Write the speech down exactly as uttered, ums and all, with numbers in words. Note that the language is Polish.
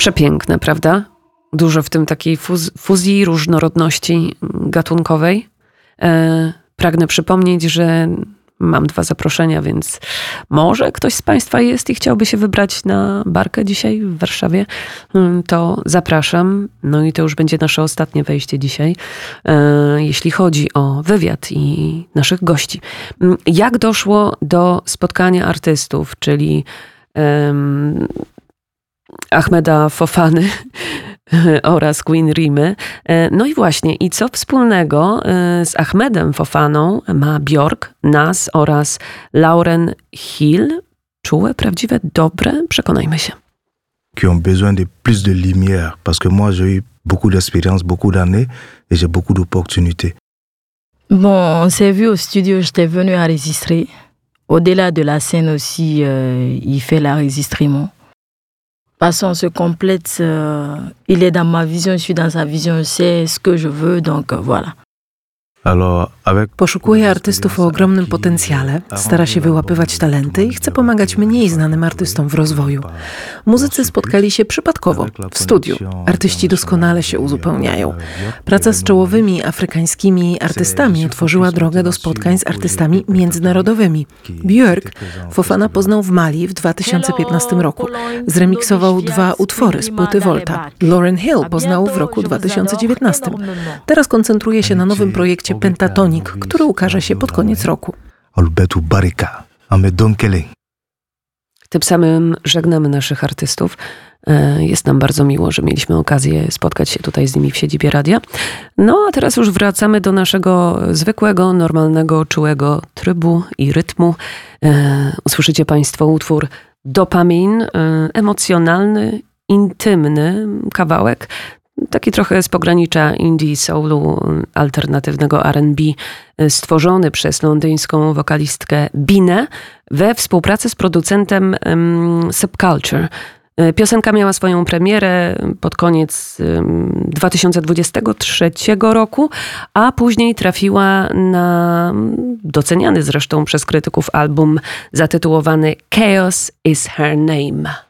Przepiękne, prawda? Dużo w tym takiej fuz- fuzji, różnorodności gatunkowej. E, pragnę przypomnieć, że mam dwa zaproszenia, więc może ktoś z Państwa jest i chciałby się wybrać na barkę dzisiaj w Warszawie, to zapraszam. No i to już będzie nasze ostatnie wejście dzisiaj, jeśli chodzi o wywiad i naszych gości. Jak doszło do spotkania artystów, czyli um, Ahmeda Fofany oraz Queen Rimy. No i właśnie, i co wspólnego z Ahmedem Fofaną ma Björk, Nas oraz Lauryn Hill? Czułe, prawdziwe, dobre? Przekonajmy się. Qui ont besoin de plus de lumière, parce que moi j'ai eu beaucoup d'expérience, beaucoup d'années et j'ai beaucoup d'opportunités. Bon, on s'est vu au studio, j'étais venue enregistrer. Au-delà de la scène aussi, euh, il fait l'enregistrement. Parce qu'on se complète, euh, il est dans ma vision, je suis dans sa vision, je sais ce que je veux, donc euh, voilà. Poszukuje artystów o ogromnym potencjale, stara się wyłapywać talenty i chce pomagać mniej znanym artystom w rozwoju. Muzycy spotkali się przypadkowo, w studiu. Artyści doskonale się uzupełniają. Praca z czołowymi afrykańskimi artystami otworzyła drogę do spotkań z artystami międzynarodowymi. Björk Fofana poznał w Mali w dwa tysiące piętnastym roku. Zremiksował dwa utwory z płyty Volta. Lauryn Hill poznał w roku dwa tysiące dziewiętnastym. Teraz koncentruje się na nowym projekcie Pentatonix, który ukaże się pod koniec roku. Tym samym żegnamy naszych artystów. Jest nam bardzo miło, że mieliśmy okazję spotkać się tutaj z nimi w siedzibie radia. No a teraz już wracamy do naszego zwykłego, normalnego, czułego trybu i rytmu. Usłyszycie Państwo utwór Dopamin, emocjonalny, intymny kawałek. Taki trochę z pogranicza indie, soulu, alternatywnego R and B, stworzony przez londyńską wokalistkę Binę we współpracy z producentem um, Subculture. Piosenka miała swoją premierę pod koniec um, dwa tysiące dwudziestego trzeciego roku, a później trafiła na doceniany zresztą przez krytyków album zatytułowany Chaos is Her Name.